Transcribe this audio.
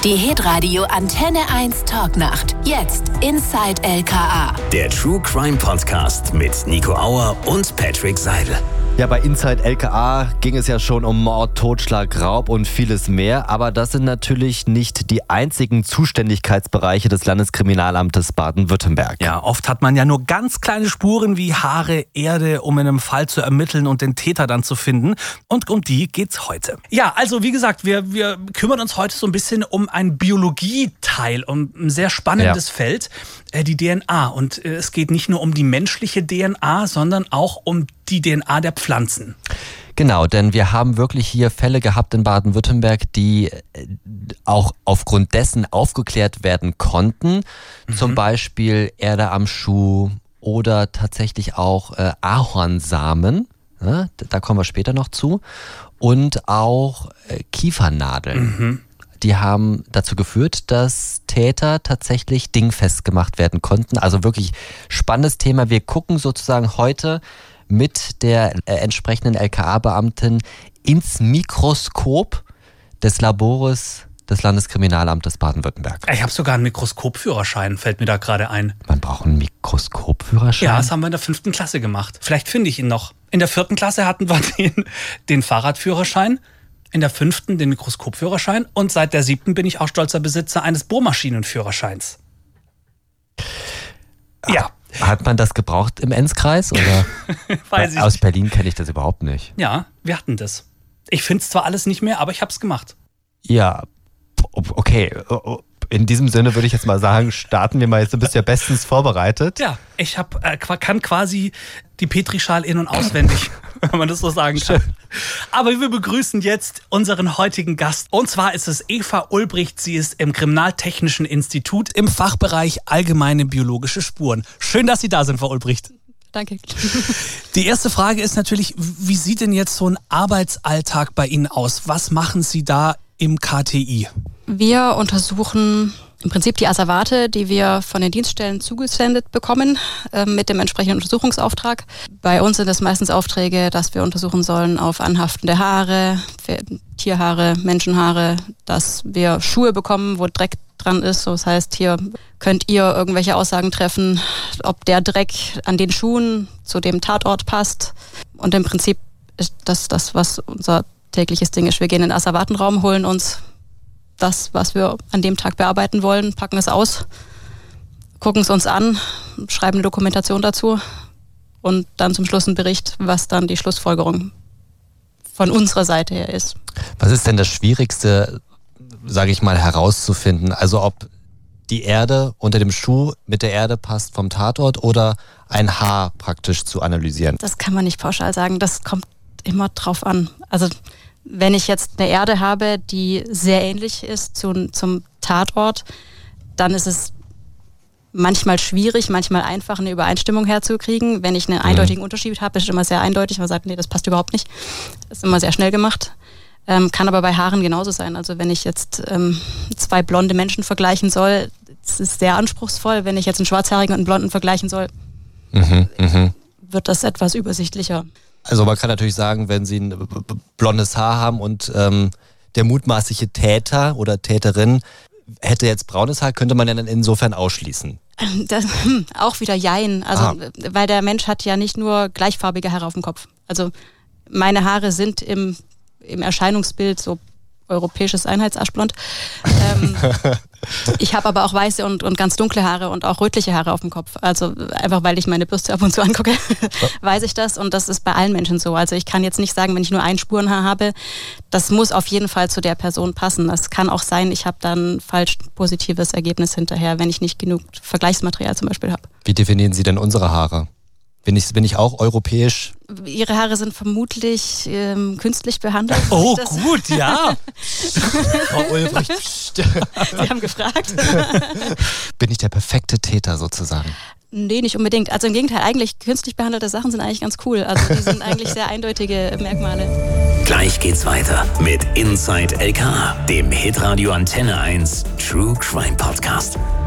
Die Hitradio Antenne 1 Talknacht. Jetzt Inside LKA. Der True Crime Podcast mit Nico Auer und Patrick Seidel. Ja, bei Inside LKA ging es ja schon um Mord, Totschlag, Raub und vieles mehr. Aber das sind natürlich nicht die einzigen Zuständigkeitsbereiche des Landeskriminalamtes Baden-Württemberg. Ja, oft hat man ja nur ganz kleine Spuren wie Haare, Erde, um in einem Fall zu ermitteln und den Täter dann zu finden. Und um die geht's heute. Ja, also wie gesagt, wir kümmern uns heute so ein bisschen um ein Biologieteil, um ein sehr spannendes Feld, die DNA. Und es geht nicht nur um die menschliche DNA, sondern auch um die DNA der Pflanzen. Genau, denn wir haben wirklich hier Fälle gehabt in Baden-Württemberg, die auch aufgrund dessen aufgeklärt werden konnten. Zum Beispiel Erde am Schuh oder tatsächlich auch Ahornsamen. Ja, da kommen wir später noch zu. Und auch Kiefernadeln. Die haben dazu geführt, dass Täter tatsächlich dingfest gemacht werden konnten. Also wirklich spannendes Thema. Wir gucken sozusagen heute mit der entsprechenden LKA-Beamtin ins Mikroskop des Labores des Landeskriminalamtes Baden-Württemberg. Ich habe sogar einen Mikroskopführerschein, fällt mir da gerade ein. Man braucht einen Mikroskopführerschein? Ja, das haben wir in der 5. Klasse gemacht. Vielleicht finde ich ihn noch. In der 4. Klasse hatten wir den Fahrradführerschein, in der 5. den Mikroskopführerschein und seit der 7. bin ich auch stolzer Besitzer eines Bohrmaschinenführerscheins. Ja. Hat man das gebraucht im Enzkreis? Oder? Weiß ich Aus nicht. Berlin kenne ich das überhaupt nicht. Ja, wir hatten das. Ich finde es zwar alles nicht mehr, aber ich habe es gemacht. Ja, okay. In diesem Sinne würde ich jetzt mal sagen, starten wir mal. Jetzt, du bist ja bestens vorbereitet. Ja, ich kann quasi die Petrischale in- und auswendig, wenn man das so sagen kann. Aber wir begrüßen jetzt unseren heutigen Gast. Und zwar ist es Eva Ulbricht. Sie ist im Kriminaltechnischen Institut im Fachbereich Allgemeine biologische Spuren. Schön, dass Sie da sind, Frau Ulbricht. Danke. Die erste Frage ist natürlich, wie sieht denn jetzt so ein Arbeitsalltag bei Ihnen aus? Was machen Sie da im KTI? Wir untersuchen im Prinzip die Asservate, die wir von den Dienststellen zugesendet bekommen, mit dem entsprechenden Untersuchungsauftrag. Bei uns sind es meistens Aufträge, dass wir untersuchen sollen auf anhaftende Haare, Tierhaare, Menschenhaare, dass wir Schuhe bekommen, wo Dreck dran ist. So, das heißt, hier könnt ihr irgendwelche Aussagen treffen, ob der Dreck an den Schuhen zu dem Tatort passt. Und im Prinzip ist das, was unser tägliches Ding ist. Wir gehen in den Asservatenraum, holen uns das, was wir an dem Tag bearbeiten wollen, packen es aus, gucken es uns an, schreiben eine Dokumentation dazu und dann zum Schluss einen Bericht, was dann die Schlussfolgerung von unserer Seite her ist. Was ist denn das Schwierigste, sage ich mal, herauszufinden? Also ob die Erde unter dem Schuh mit der Erde passt vom Tatort oder ein Haar praktisch zu analysieren? Das kann man nicht pauschal sagen, das kommt immer drauf an. Also wenn ich jetzt eine Erde habe, die sehr ähnlich ist zum Tatort, dann ist es manchmal schwierig, manchmal einfach eine Übereinstimmung herzukriegen. Wenn ich einen eindeutigen Unterschied habe, ist es immer sehr eindeutig. Man sagt, nee, das passt überhaupt nicht. Das ist immer sehr schnell gemacht. Kann aber bei Haaren genauso sein. Also wenn ich jetzt 2 blonde Menschen vergleichen soll, das ist sehr anspruchsvoll. Wenn ich jetzt einen schwarzhaarigen und einen blonden vergleichen soll, wird das etwas übersichtlicher. Also man kann natürlich sagen, wenn Sie ein blondes Haar haben und der mutmaßliche Täter oder Täterin hätte jetzt braunes Haar, könnte man ja dann insofern ausschließen. Das, auch wieder jein. Also, weil der Mensch hat ja nicht nur gleichfarbige Haare auf dem Kopf. Also meine Haare sind im Erscheinungsbild so europäisches Einheitsaschblond. Ich habe aber auch weiße und ganz dunkle Haare und auch rötliche Haare auf dem Kopf. Also einfach, weil ich meine Bürste ab und zu angucke, weiß ich das. Und das ist bei allen Menschen so. Also ich kann jetzt nicht sagen, wenn ich nur ein Spurenhaar habe, das muss auf jeden Fall zu der Person passen. Das kann auch sein, ich habe dann falsch positives Ergebnis hinterher, wenn ich nicht genug Vergleichsmaterial zum Beispiel habe. Wie definieren Sie denn unsere Haare? Bin ich auch europäisch? Ihre Haare sind vermutlich künstlich behandelt. Oh, gut, ja. Frau Ulbricht. Sie haben gefragt. Bin ich der perfekte Täter sozusagen? Nee, nicht unbedingt. Also im Gegenteil, eigentlich künstlich behandelte Sachen sind eigentlich ganz cool. Also die sind eigentlich sehr eindeutige Merkmale. Gleich geht's weiter mit Inside LKA, dem Hitradio Antenne 1 True Crime Podcast.